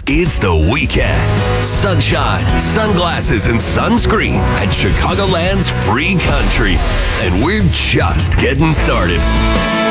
It's the weekend. Sunshine, sunglasses, and sunscreen at Chicagoland's free country. And we're just getting started.